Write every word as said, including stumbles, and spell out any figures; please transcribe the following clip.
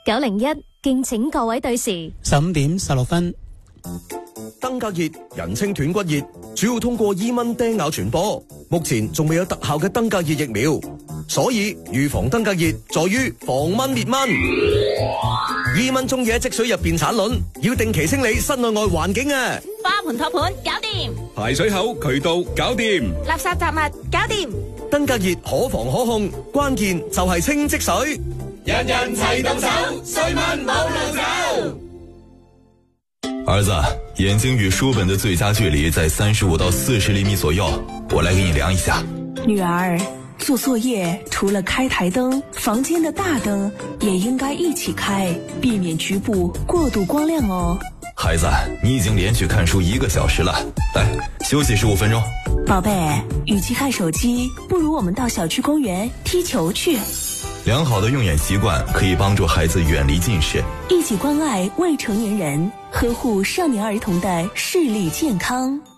九零一敬請各位對時。 十五點十六分。 登革熱人稱斷骨熱，主要通過伊蚊叮咬傳播。目前仲未有特效嘅登革熱疫苗，所以預防登革熱在於防蚊滅蚊。伊蚊中意喺積水入邊產卵，要定期清理室內外環境啊！ 花盆托盤搞掂， 排水口渠道搞掂， 垃圾雜物搞掂。 登革熱可防可控，關鍵就係清積水。 人人齊動手，衰蚊冇路走。 兒子，眼睛與書本的最佳距離在三十五到四十厘米左右，我來給你量一下。 女兒，做作業除了開台燈，房間的大燈也應該一起開，避免局部過度光亮哦。 孩子，你已經連續看書一個小時了，來休息十五分鐘。 寶貝，與其看手機，不如我們到小區公園踢球去。 良好的用眼習慣可以幫助孩子遠離近視， 一起關愛未成年人，呵護少年兒童的視力健康。